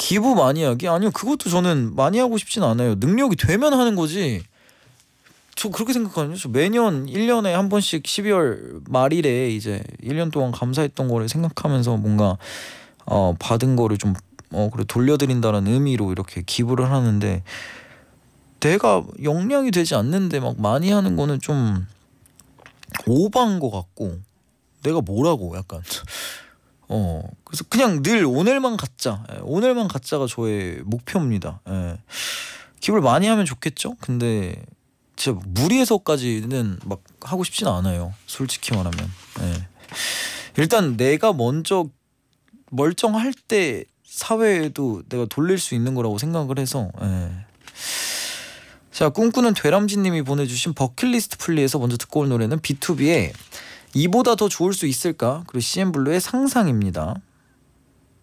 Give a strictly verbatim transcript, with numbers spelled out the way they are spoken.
기부 많이 하기? 아니요, 그것도 저는 많이 하고 싶진 않아요. 능력이 되면 하는 거지. 저 그렇게 생각하거든요. 저 매년 일 년에 한 번씩 십이월 말일에 이제 일 년 동안 감사했던 거를 생각하면서 뭔가 어 받은 거를 좀 어 그래 돌려드린다는 의미로 이렇게 기부를 하는데, 내가 역량이 되지 않는데 막 많이 하는 거는 좀 오버한 것 같고, 내가 뭐라고 약간 어 그래서 그냥 늘 오늘만 갖자, 예, 오늘만 갖자가 저의 목표입니다. 예. 기부를 많이 하면 좋겠죠. 근데 진짜 무리해서까지는 막 하고 싶진 않아요, 솔직히 말하면. 예. 일단 내가 먼저 멀쩡할 때 사회에도 내가 돌릴 수 있는 거라고 생각을 해서. 예. 자, 꿈꾸는 되람쥐님이 보내주신 버킷리스트 플리에서 먼저 듣고 올 노래는 비투비의 이보다 더 좋을 수 있을까, 그리고 씨엠블루의 상상입니다.